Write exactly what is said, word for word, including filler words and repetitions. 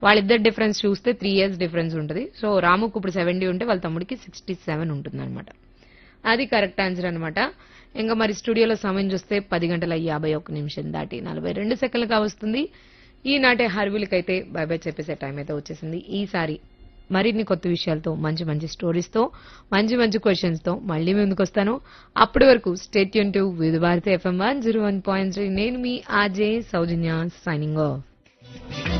వాళ్ళిద్దరు డిఫరెన్స్ చూస్తే three years difference ఉంటుంది. సో రాముకు ఇప్పుడు సెవెంటీ ఉంటే వాళ్ళ తమ్ముడికి సిక్స్టీ సెవెన్ ఉంటుంది అనమాట. అది కరెక్ట్ ఆన్సర్ అనమాట. ఇంకా మరి స్టూడియోలో సమయం చూస్తే పది గంటల యాభై ఒక్క నిమిషం దాటి నలభై రెండు సెకండ్లుగా వస్తుంది. ఈనాటి హర్విలకైతే బై బై చెప్పేసే టైం అయితే వచ్చేసింది. ఈసారి మరిన్ని కొత్త విషయాలతో మంచి మంచి స్టోరీస్ తో మంచి మంచి క్వశ్చన్స్ తో మళ్ళీ ముందుకు వస్తాను. అప్పటి వరకు స్టేట్ యూన్ టు వివిధ Bharati FM one zero one point three. నేను మీ ఆర్జే సౌజన్య సైనింగ్ ఆఫ్.